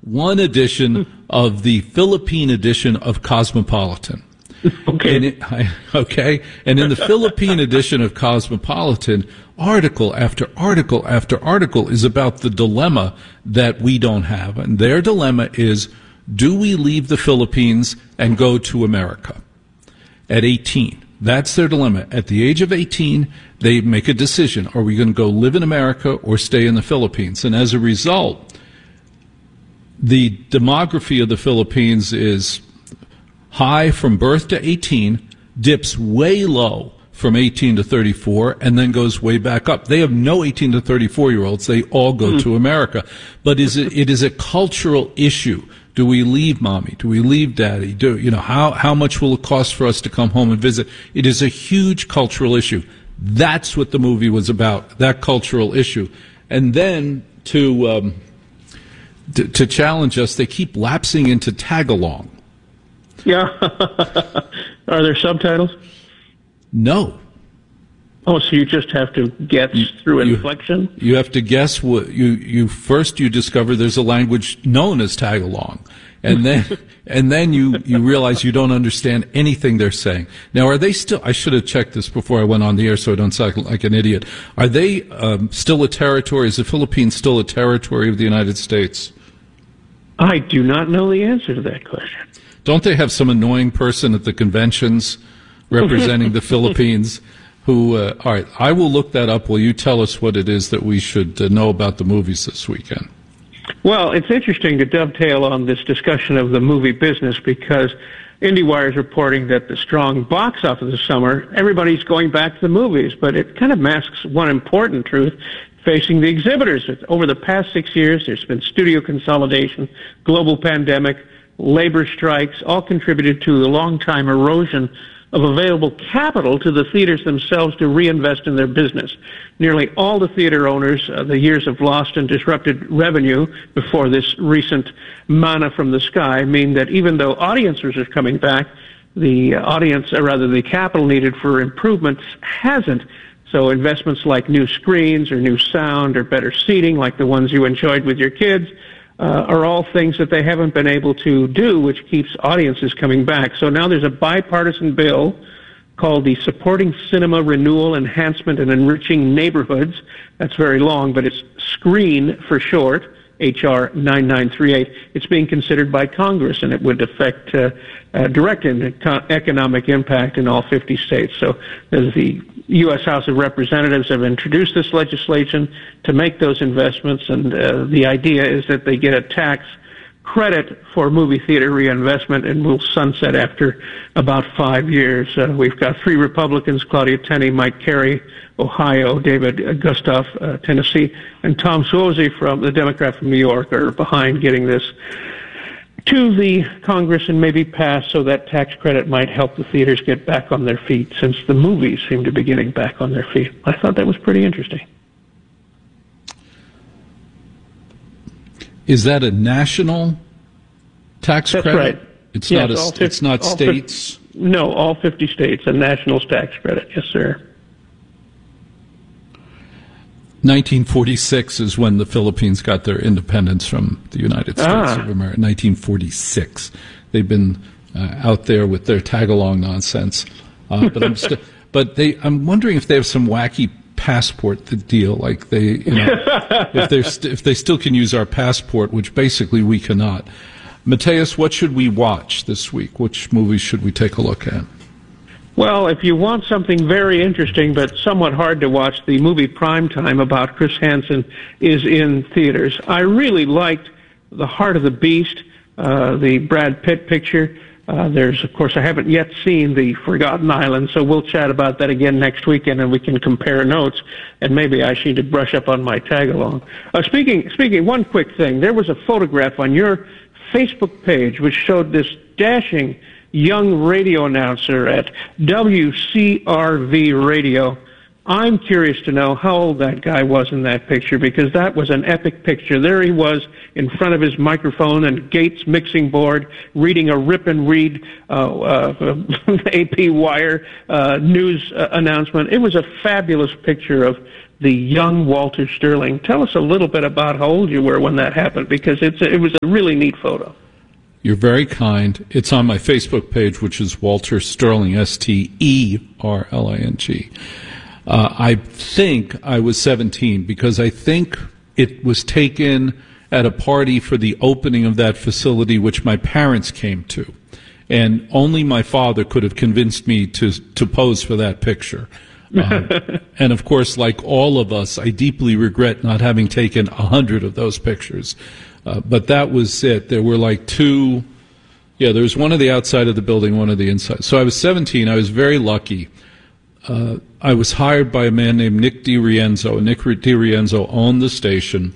one edition of the Philippine edition of Cosmopolitan. Okay. And in the Philippine edition of Cosmopolitan, article after article after article is about the dilemma that we don't have. And their dilemma is, do we leave the Philippines and go to America at 18? That's their dilemma. At the age of 18, they make a decision. Are we going to go live in America or stay in the Philippines? And as a result, the demography of the Philippines is high from birth to 18, dips way low from 18 to 34, and then goes way back up. They have no 18 to 34-year-olds. They all go to America. But it is a cultural issue. Do we leave mommy? Do we leave daddy? How much will it cost for us to come home and visit? It is a huge cultural issue. That's what the movie was about, that cultural issue. And then to challenge us, they keep lapsing into tag-along. Yeah. Are there subtitles? No. Oh, so you just have to guess through inflection? You have to guess what you first you discover there's a language known as tag-along. And then you realize you don't understand anything they're saying. Now, are they still, I should have checked this before I went on the air so I don't sound like an idiot. Are they still a territory? Is the Philippines still a territory of the United States? I do not know the answer to that question. Don't they have some annoying person at the conventions representing the Philippines who, all right, I will look that up. Will you tell us what it is that we should know about the movies this weekend? Well, it's interesting to dovetail on this discussion of the movie business because IndieWire is reporting that the strong box office this summer, everybody's going back to the movies, but it kind of masks one important truth facing the exhibitors. Over the past 6 years, there's been studio consolidation, global pandemic, labor strikes, all contributed to the long-time erosion of available capital to the theaters themselves to reinvest in their business. Nearly all the theater owners, the years of lost and disrupted revenue before this recent manna from the sky mean that even though audiences are coming back, the capital needed for improvements hasn't. So investments like new screens or new sound or better seating like the ones you enjoyed with your kids are all things that they haven't been able to do, which keeps audiences coming back. So now there's a bipartisan bill called the Supporting Cinema Renewal, Enhancement, and Enriching Neighborhoods. That's very long, but it's SCREEN for short, H.R. 9938. It's being considered by Congress, and it would affect direct economic impact in all 50 states. So as the U.S. House of Representatives have introduced this legislation to make those investments, and the idea is that they get a tax credit for movie theater reinvestment and will sunset after about 5 years. We've got 3 Republicans, Claudia Tenney, Mike Carey, Ohio, David Gustav, Tennessee, and Tom Suozzi, from the Democrat from New York, are behind getting this to the Congress and maybe pass so that tax credit might help the theaters get back on their feet, since the movies seem to be getting back on their feet. I thought that was pretty interesting. Is that a national tax credit? That's right. It's yes, it's not states? No, all 50 states, a national tax credit. Yes, sir. 1946 is when the Philippines got their independence from the United States of America. 1946. They've been out there with their tag-along nonsense. I'm wondering if they have some wacky passport deal, like if they still can use our passport, which basically we cannot. Mateus, what should we watch this week? Which movies should we take a look at? Well, if you want something very interesting but somewhat hard to watch, the movie Primetime about Chris Hansen is in theaters. I really liked The Heart of the Beast, the Brad Pitt picture. There's, of course, I haven't yet seen The Forgotten Island, so we'll chat about that again next weekend, and we can compare notes, and maybe I need to brush up on my tag-along. Speaking, one quick thing. There was a photograph on your Facebook page which showed this dashing young radio announcer at WCRV Radio. I'm curious to know how old that guy was in that picture, because that was an epic picture. There he was in front of his microphone and Gates mixing board, reading a rip and read AP Wire news announcement. It was a fabulous picture of the young Walter Sterling. Tell us a little bit about how old you were when that happened, because it was a really neat photo. You're very kind. It's on my Facebook page, which is Walter Sterling, Sterling. I think I was 17, because I think it was taken at a party for the opening of that facility, which my parents came to. And only my father could have convinced me to pose for that picture. And of course, like all of us, I deeply regret not having taken 100 of those pictures. But that was it. There were like two. Yeah, there was one on the outside of the building, one on the inside. So I was 17. I was very lucky. I was hired by a man named Nick DiRienzo. Nick DiRienzo owned the station.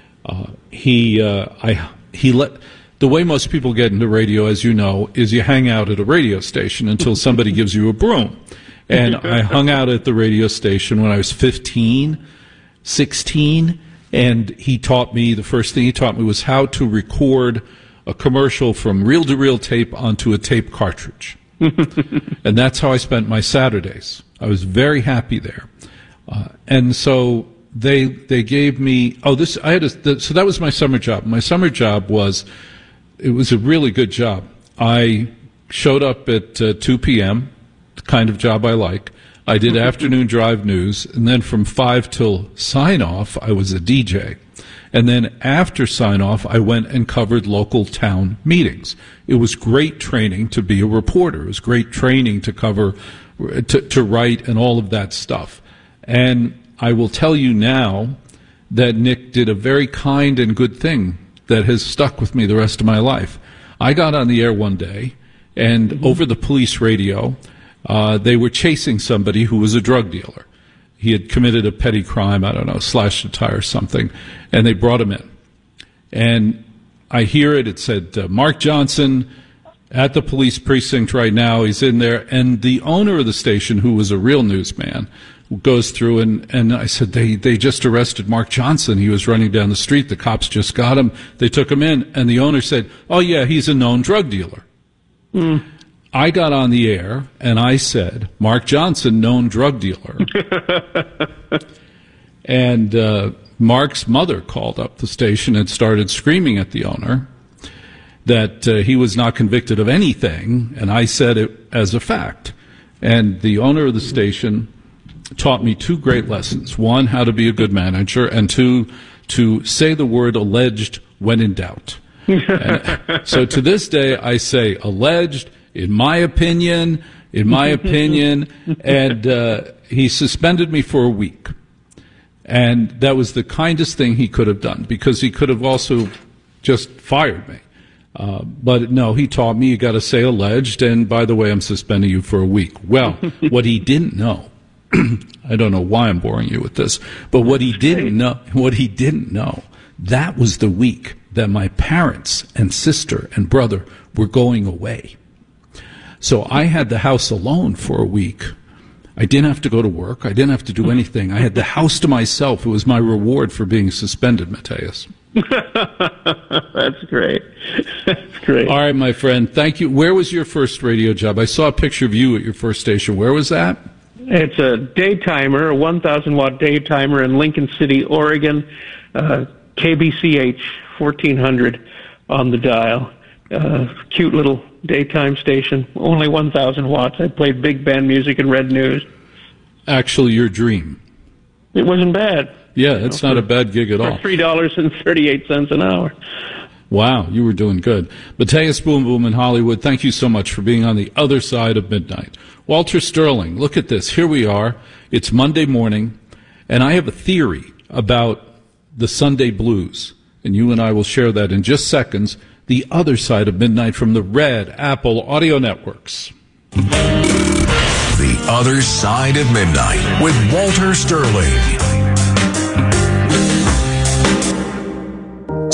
The way most people get into radio, as you know, is you hang out at a radio station until somebody gives you a broom. And I hung out at the radio station when I was 15, 16, and the first thing he taught me was how to record a commercial from reel-to-reel tape onto a tape cartridge. And that's how I spent my Saturdays. I was very happy there. And so they gave me, so that was my summer job. My summer job it was a really good job. I showed up at 2 p.m., the kind of job I like. I did afternoon drive news, and then from 5 till sign-off, I was a DJ. And then after sign-off, I went and covered local town meetings. It was great training to be a reporter. It was great training to cover, to write and all of that stuff. And I will tell you now that Nick did a very kind and good thing that has stuck with me the rest of my life. I got on the air one day, and over the police radio, they were chasing somebody who was a drug dealer. He had committed a petty crime, I don't know, slashed a tire or something, and they brought him in. And I hear it said, Mark Johnson at the police precinct right now, he's in there, and the owner of the station, who was a real newsman, goes through, and I said, they just arrested Mark Johnson. He was running down the street. The cops just got him. They took him in, and the owner said, oh, yeah, he's a known drug dealer. Mm. I got on the air, and I said, Mark Johnson, known drug dealer. And Mark's mother called up the station and started screaming at the owner that he was not convicted of anything, and I said it as a fact. And the owner of the station taught me two great lessons. One, how to be a good manager, and two, to say the word alleged when in doubt. So to this day, I say alleged, in my opinion, and he suspended me for a week. And that was the kindest thing he could have done, because he could have also just fired me. But no, he taught me you got to say alleged, and by the way, I'm suspending you for a week. Well, what he didn't know, I don't know why I'm boring you with this, but what he didn't know, that was the week that my parents and sister and brother were going away. So I had the house alone for a week. I didn't have to go to work. I didn't have to do anything. I had the house to myself. It was my reward for being suspended, Matthias. That's great. That's great. All right, my friend. Thank you. Where was your first radio job? I saw a picture of you at your first station. Where was that? It's a daytimer, a 1,000-watt daytimer in Lincoln City, Oregon, KBCH 1400 on the dial. Cute little daytime station, only 1,000 watts. I played big band music and read news. Actually, your dream. It wasn't bad. Yeah, it's not a bad gig at all. For $3.38 an hour. Wow, you were doing good. Matthias Boom Boom in Hollywood, thank you so much for being on the other side of midnight. Walter Sterling, look at this. Here we are. It's Monday morning, and I have a theory about the Sunday blues, and you and I will share that in just seconds. The other side of midnight from the Red Apple Audio Networks. The Other Side of Midnight with Walter Sterling.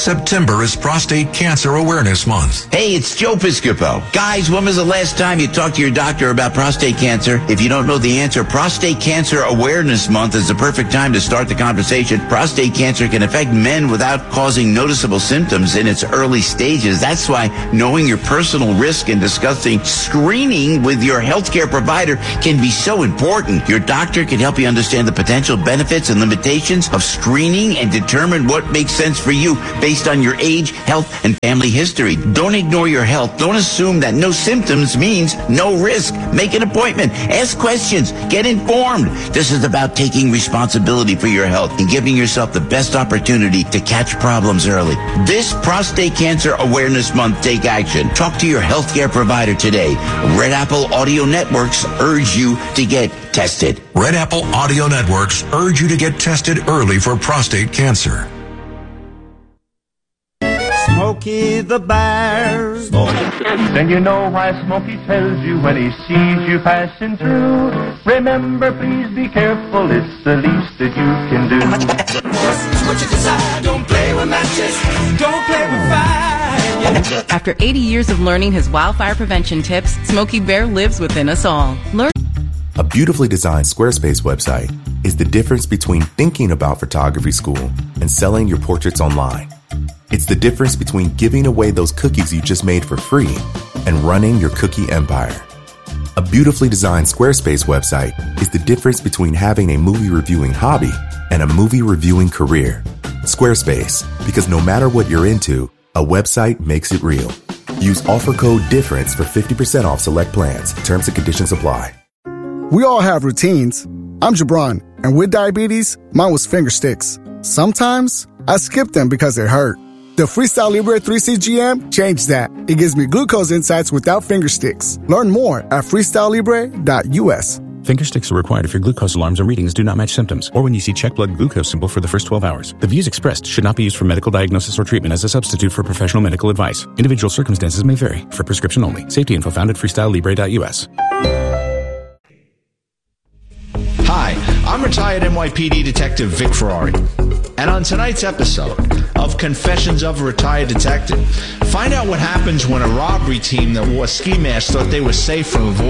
September is Prostate Cancer Awareness Month. Hey, it's Joe Piscopo. Guys, when was the last time you talked to your doctor about prostate cancer? If you don't know the answer, Prostate Cancer Awareness Month is the perfect time to start the conversation. Prostate cancer can affect men without causing noticeable symptoms in its early stages. That's why knowing your personal risk and discussing screening with your healthcare provider can be so important. Your doctor can help you understand the potential benefits and limitations of screening and determine what makes sense for you based on your age, health, and family history. Don't ignore your health. Don't assume that no symptoms means no risk. Make an appointment. Ask questions. Get informed. This is about taking responsibility for your health and giving yourself the best opportunity to catch problems early. This Prostate Cancer Awareness Month, take action. Talk to your healthcare provider today. Red Apple Audio Networks urge you to get tested. Red Apple Audio Networks urge you to get tested early for prostate cancer. Smokey the Bear. Then you know why Smokey tells you when he sees you passing through. Remember, please be careful, it's the least that you can do. What you decide, don't play with matches, don't play with fire. After 80 years of learning his wildfire prevention tips, Smokey Bear lives within us all. A beautifully designed Squarespace website is the difference between thinking about photography school and selling your portraits online. It's the difference between giving away those cookies you just made for free and running your cookie empire. A beautifully designed Squarespace website is the difference between having a movie reviewing hobby and a movie reviewing career. Squarespace, because no matter what you're into, a website makes it real. Use offer code DIFFERENCE for 50% off select plans. Terms and conditions apply. We all have routines. I'm Jabron, and with diabetes, mine was finger sticks. Sometimes I skip them because they hurt. The Freestyle Libre 3CGM changed that. It gives me glucose insights without finger sticks. Learn more at freestylelibre.us. Finger sticks are required if your glucose alarms or readings do not match symptoms, or when you see check blood glucose symbol for the first 12 hours. The views expressed should not be used for medical diagnosis or treatment as a substitute for professional medical advice. Individual circumstances may vary. For prescription only. Safety info found at freestylelibre.us. Hi, I'm retired NYPD Detective Vic Ferrari. And on tonight's episode of Confessions of a Retired Detective, find out what happens when a robbery team that wore ski masks thought they were safe from avoiding